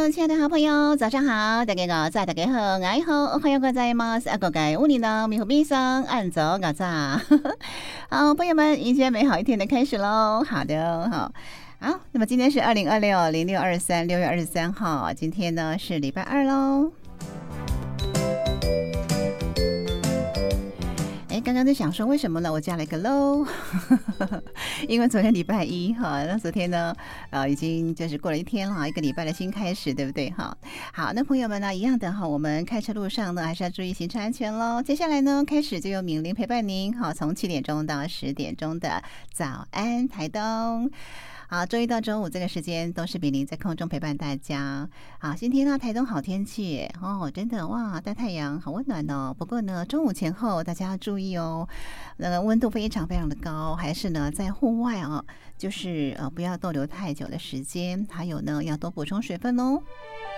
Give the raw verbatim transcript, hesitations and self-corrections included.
喽，亲爱的好朋友，早上好！大家好，在大家好，爱好，おはようございます。阿哥该乌尼呢，米和米桑，按走阿早。好，朋友们，迎接美好一天的开始喽。好的，好。好，那么今天是二零二六零六二三六月二十三号，今天呢是礼拜二喽。哎，刚刚在想说为什么呢？我加了一个喽，因为昨天礼拜一哈，那昨天呢，呃，已经就是过了一天了，一个礼拜的新开始，对不对？哈，好，那朋友们呢，一样的哈，我们开车路上呢，还是要注意行车安全喽。接下来呢，开始就由敏玲陪伴您，哈，从七点钟到十点钟的早安台东。好，周一到周五这个时间都是比邻在空中陪伴大家。好，今天呢，台东好天气哦，真的哇，大太阳，好温暖哦。不过呢，中午前后大家要注意哦，那个温度非常非常的高，还是呢在户外哦，就是呃不要逗留太久的时间，还有呢要多补充水分哦。